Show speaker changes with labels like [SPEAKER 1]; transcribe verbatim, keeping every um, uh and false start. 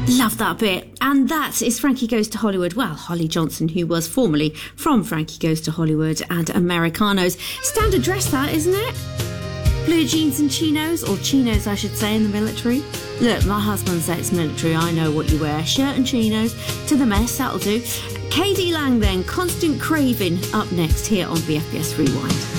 [SPEAKER 1] Love that bit. And that is Frankie Goes to Hollywood. Well, Holly Johnson, who was formerly from Frankie Goes to Hollywood and Americanos. Standard dress that, isn't it? Blue jeans and chinos, or chinos I should say, in the military. Look, my husband says it's military, I know what you wear. Shirt and chinos to the mess, that'll do. K D Lang then, Constant Craving, up next here on B F B S Rewind.